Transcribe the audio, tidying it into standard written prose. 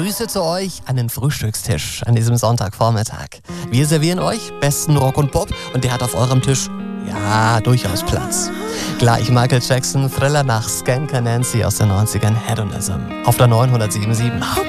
Grüße zu euch an den Frühstückstisch an diesem Sonntagvormittag. Wir servieren euch besten Rock und Pop und der hat auf eurem Tisch, ja, durchaus Platz. Gleich Michael Jackson, Thriller nach Skanka Nancy aus den 90ern, Hedonism auf der 907.7.